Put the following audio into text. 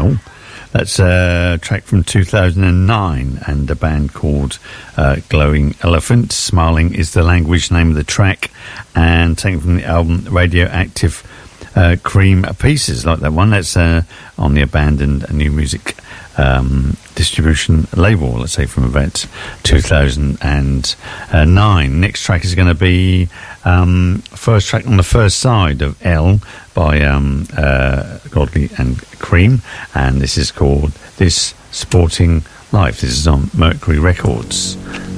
L. That's a track from 2009 and a band called Glowing Elephant. Smiling is the language name of the track, and taken from the album Radioactive Cream Pieces, like that one. That's on the Abandoned New Music distribution label, let's say from about 2009. Next track is going to be first track on the first side of L by Godley and Cream, and this is called This Sporting Life. This is on Mercury Records.